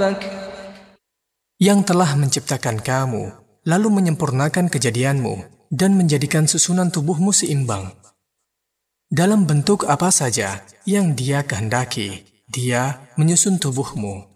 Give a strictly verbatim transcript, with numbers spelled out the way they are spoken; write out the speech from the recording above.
yang telah menciptakan kamu, lalu menyempurnakan kejadianmu, dan menjadikan susunan tubuhmu seimbang. Dalam bentuk apa saja yang Dia kehendaki, Dia menyusun tubuhmu.